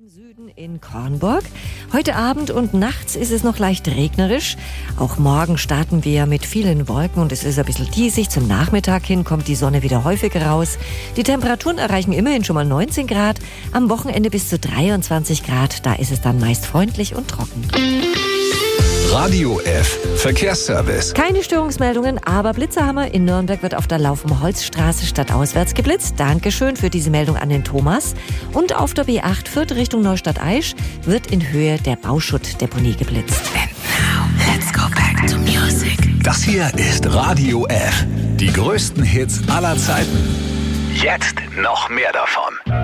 Im Süden in Kornburg. Heute Abend und nachts ist es noch leicht regnerisch. Auch morgen starten wir mit vielen Wolken und es ist ein bisschen diesig. Zum Nachmittag hin kommt die Sonne wieder häufiger raus. Die Temperaturen erreichen immerhin schon mal 19 Grad. Am Wochenende bis zu 23 Grad. Da ist es dann meist freundlich und trocken. Radio F. Verkehrsservice. Keine Störungsmeldungen, aber Blitzerhammer. In Nürnberg wird auf der Laufenholzstraße stadtauswärts geblitzt. Dankeschön für diese Meldung an den Thomas. Und auf der B8 Fürth Richtung Neustadt-Aisch wird in Höhe der Bauschuttdeponie geblitzt. And now, let's go back to music. Das hier ist Radio F. Die größten Hits aller Zeiten. Jetzt noch mehr davon.